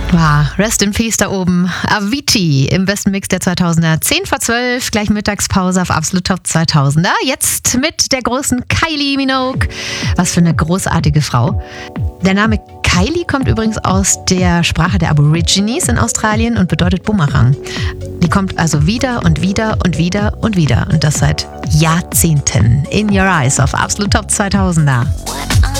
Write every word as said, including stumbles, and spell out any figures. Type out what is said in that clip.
Wow, rest in peace da oben. Avicii im besten Mix der zweitausender. zehn vor zwölf, gleich Mittagspause auf Absolut Top zweitausender. Jetzt mit der großen Kylie Minogue. Was für eine großartige Frau. Der Name Kylie kommt übrigens aus der Sprache der Aborigines in Australien und bedeutet Bumerang. Die kommt also wieder und wieder und wieder und wieder. Und das seit Jahrzehnten. In Your Eyes auf Absolut Top zweitausender.